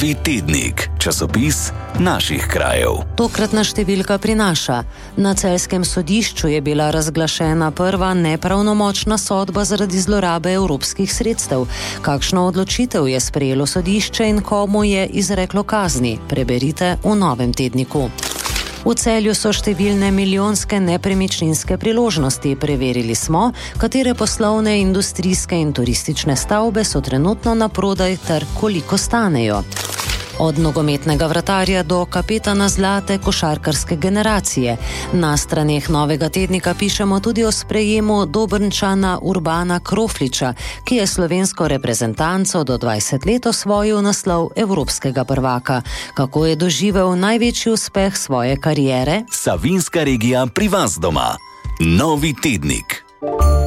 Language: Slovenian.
Novi tednik, časopis naših krajev. Tokratna številka prinaša: na celjskem sodišču je bila razglašena prva nepravnomočna sodba zaradi zlorabe evropskih sredstev. Kakšno odločitev je sprejelo sodišče in komu je izreklo kazni? Preberite v Novem tedniku. V Celju so številne milijonske nepremičninske priložnosti. Preverili smo, katere poslovne, industrijske in turistične stavbe so trenutno na prodaj ter koliko stanejo. Od nogometnega vratarja do kapetana zlate košarkarske generacije. Na straneh Novega tednika pišemo tudi o sprejemu Dobrnčana Urbana Krofliča, ki je slovensko reprezentanco do 20 let osvojil naslov evropskega prvaka. Kako je doživel največji uspeh svoje kariere? Savinjska regija pri vas doma. Novi tednik.